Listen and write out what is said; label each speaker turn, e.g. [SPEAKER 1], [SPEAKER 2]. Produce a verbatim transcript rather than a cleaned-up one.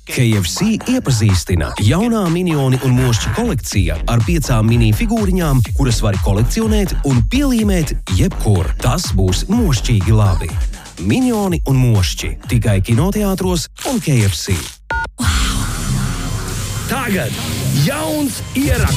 [SPEAKER 1] K F C iepazīstina jaunā minioni un mošķi kolekcija ar piecām mini figūriņām, kuras var kolekcionēt un pielīmēt jebkur. Tas būs mošķīgi labi. Minioni un mošķi tikai kinoteātros un K F C. Wow. Tagad jauns ieraksts.